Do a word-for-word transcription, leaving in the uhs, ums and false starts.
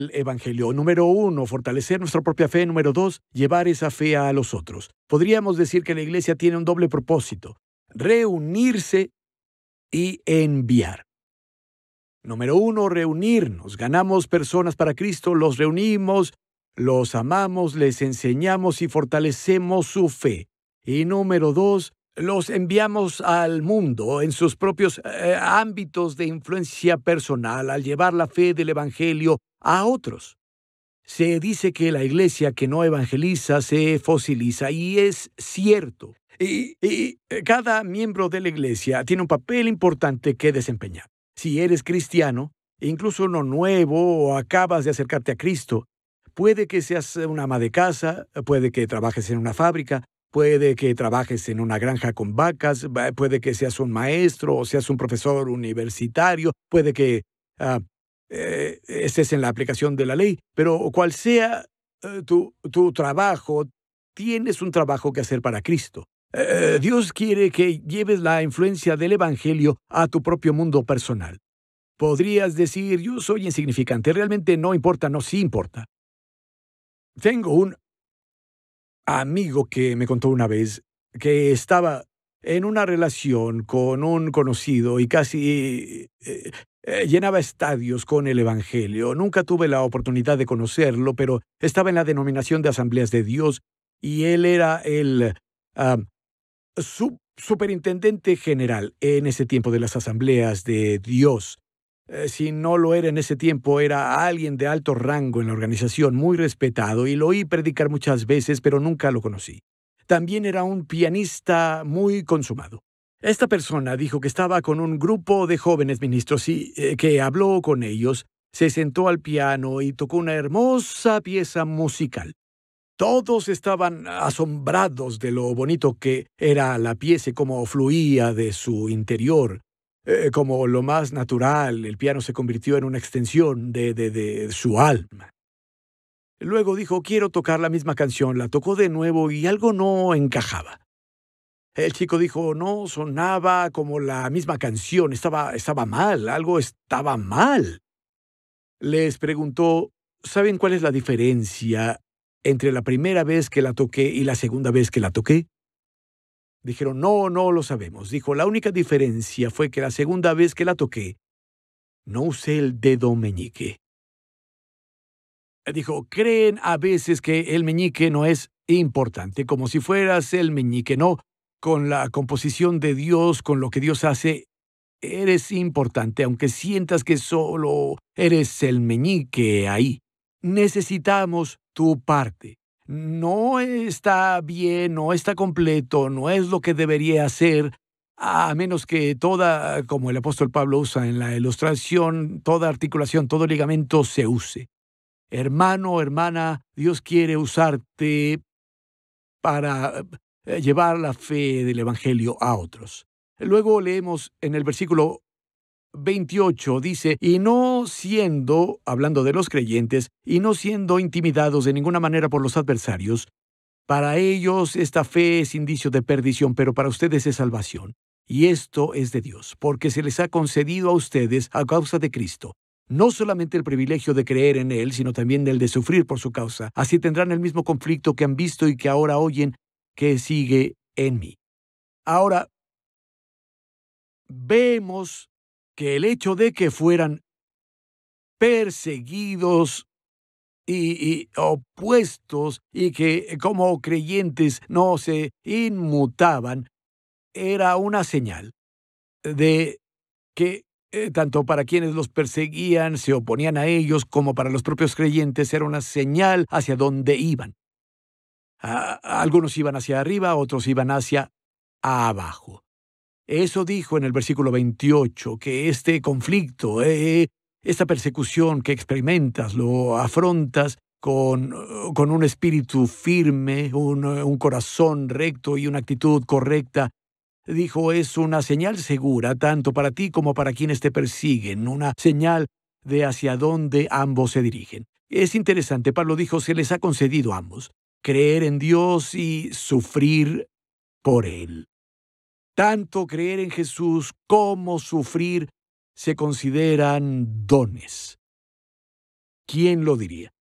Evangelio. Número uno, fortalecer nuestra propia fe. Número dos, llevar esa fe a los otros. Podríamos decir que la iglesia tiene un doble propósito: reunirse y enviar. Número uno, reunirnos. Ganamos personas para Cristo, los reunimos, los amamos, les enseñamos y fortalecemos su fe. Y número dos, los enviamos al mundo en sus propios eh, ámbitos de influencia personal al llevar la fe del Evangelio a otros. Se dice que la iglesia que no evangeliza se fosiliza, y es cierto. Y, y cada miembro de la iglesia tiene un papel importante que desempeñar. Si eres cristiano, incluso uno nuevo o acabas de acercarte a Cristo, puede que seas una ama de casa, puede que trabajes en una fábrica, puede que trabajes en una granja con vacas, puede que seas un maestro o seas un profesor universitario, puede que uh, eh, estés en la aplicación de la ley, pero cual sea uh, tu, tu trabajo, tienes un trabajo que hacer para Cristo. Uh, Dios quiere que lleves la influencia del Evangelio a tu propio mundo personal. Podrías decir, yo soy insignificante, realmente no importa, no, sí importa. Tengo un amigo que me contó una vez que estaba en una relación con un conocido y casi eh, eh, llenaba estadios con el Evangelio. Nunca tuve la oportunidad de conocerlo, pero estaba en la denominación de Asambleas de Dios y él era el uh, su, superintendente general en ese tiempo de las Asambleas de Dios. Eh, si no lo era en ese tiempo, era alguien de alto rango en la organización, muy respetado, y lo oí predicar muchas veces, pero nunca lo conocí. También era un pianista muy consumado. Esta persona dijo que estaba con un grupo de jóvenes ministros y eh, que habló con ellos, se sentó al piano y tocó una hermosa pieza musical. Todos estaban asombrados de lo bonito que era la pieza y cómo fluía de su interior. Eh, como lo más natural, el piano se convirtió en una extensión de, de, de su alma. Luego dijo, quiero tocar la misma canción. La tocó de nuevo y algo no encajaba. El chico dijo, no sonaba como la misma canción, estaba, estaba mal, algo estaba mal. Les preguntó, ¿saben cuál es la diferencia entre la primera vez que la toqué y la segunda vez que la toqué? Dijeron, no, no lo sabemos. Dijo, la única diferencia fue que la segunda vez que la toqué, no usé el dedo meñique. Dijo, creen a veces que el meñique no es importante, como si fueras el meñique. No, con la composición de Dios, con lo que Dios hace, eres importante, aunque sientas que solo eres el meñique ahí. Necesitamos tu parte. No está bien, no está completo, no es lo que debería ser, a menos que toda, como el apóstol Pablo usa en la ilustración, toda articulación, todo ligamento se use. Hermano, hermana, Dios quiere usarte para eh, llevar la fe del Evangelio a otros. Luego leemos en el versículo veintiocho, dice, y no siendo, hablando de los creyentes, y no siendo intimidados de ninguna manera por los adversarios, para ellos esta fe es indicio de perdición, pero para ustedes es salvación. Y esto es de Dios, porque se les ha concedido a ustedes, a causa de Cristo, no solamente el privilegio de creer en Él, sino también el de sufrir por su causa. Así tendrán el mismo conflicto que han visto y que ahora oyen que sigue en mí. Ahora, vemos que el hecho de que fueran perseguidos y, y opuestos y que como creyentes no se inmutaban, era una señal de que eh, tanto para quienes los perseguían, se oponían a ellos, como para los propios creyentes, era una señal hacia dónde iban. A, algunos iban hacia arriba, otros iban hacia abajo. Eso dijo en el versículo veintiocho, que este conflicto, eh, esta persecución que experimentas, lo afrontas con, con un espíritu firme, un, un corazón recto y una actitud correcta. Dijo, es una señal segura, tanto para ti como para quienes te persiguen, una señal de hacia dónde ambos se dirigen. Es interesante, Pablo dijo, se les ha concedido a ambos, creer en Dios y sufrir por Él. Tanto creer en Jesús como sufrir se consideran dones. ¿Quién lo diría?